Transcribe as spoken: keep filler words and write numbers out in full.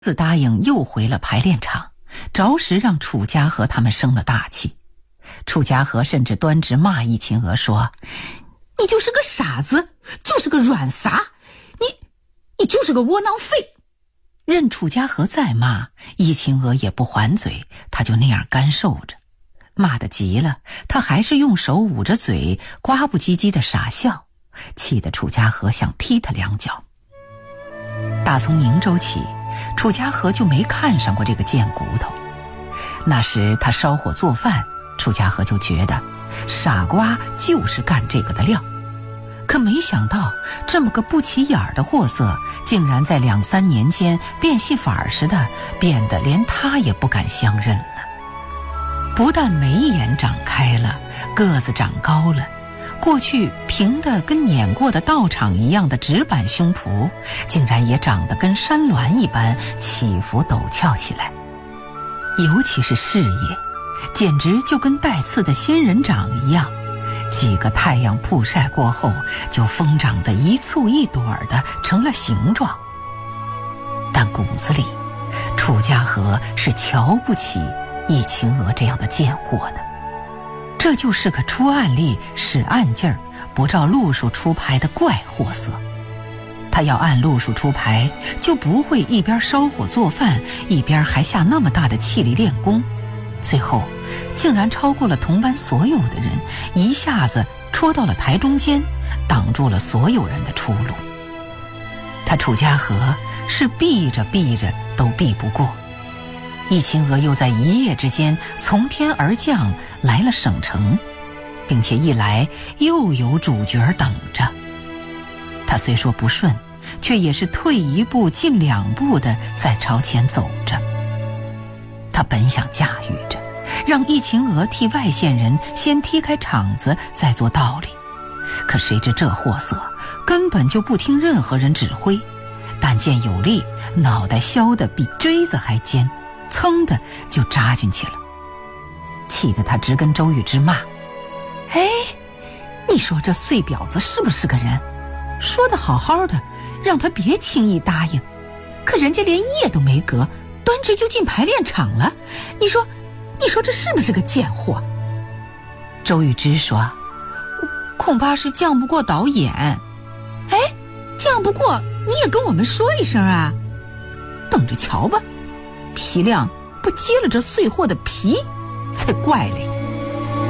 自答应又回了排练场，着实让楚家和他们生了大气。楚家和甚至端直骂易秦娥说：“你就是个傻子，就是个软撒，你你就是个窝囊废。”任楚家和再骂，易秦娥也不还嘴，他就那样干受着。骂得急了，他还是用手捂着嘴，呱不唧唧的傻笑，气得楚家和想踢他两脚。打从宁州起，楚家和就没看上过这个贱骨头。那时他烧火做饭，楚家和就觉得傻瓜就是干这个的料。可没想到这么个不起眼儿的货色，竟然在两三年间变戏法似的，变得连他也不敢相认了。不但眉眼长开了，个子长高了，过去平的跟碾过的道场一样的直板胸脯，竟然也长得跟山峦一般起伏陡峭起来。尤其是事业，简直就跟带刺的仙人掌一样，几个太阳曝晒过后，就疯长得一簇一朵的成了形状。但骨子里，楚家和是瞧不起易秦娥这样的贱货的。这就是个出暗力使暗劲儿，不照路数出牌的怪货色。他要按路数出牌，就不会一边烧火做饭，一边还下那么大的气力练功，最后竟然超过了同班所有的人，一下子戳到了台中间，挡住了所有人的出路。他楚家和是避着避着都避不过，易秦娥又在一夜之间从天而降来了省城，并且一来又有主角等着。他虽说不顺，却也是退一步进两步的在朝前走着。他本想驾驭着，让易秦娥替外县人先踢开场子，再做道理。可谁知这货色根本就不听任何人指挥，但见有力，脑袋削得比锥子还尖，噌的就扎进去了。气得他直跟周玉芝骂：“哎，你说这碎婊子是不是个人？说得好好的，让他别轻易答应，可人家连夜都没隔，端直就进排练场了。你说你说这是不是个贱货？”周玉芝说：“恐怕是犟不过导演。”“哎，犟不过你也跟我们说一声啊，等着瞧吧，皮亮不揭了这碎货的皮才怪嘞。”